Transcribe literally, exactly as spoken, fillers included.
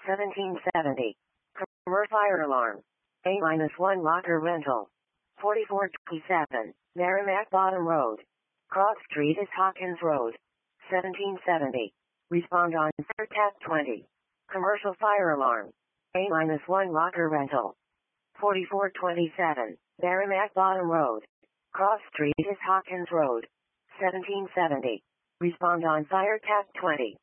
seventeen seventy. Commercial fire alarm. A minus one locker rental. forty-four twenty-seven. Merrimack Bottom Road. Cross Street is Hawkins Road. seventeen seventy. Respond on fire tap twenty. Commercial fire alarm. A minus one locker rental. forty-four twenty-seven. Merrimack Bottom Road. Cross Street is Hawkins Road. seventeen seventy. Respond on fire tap twenty.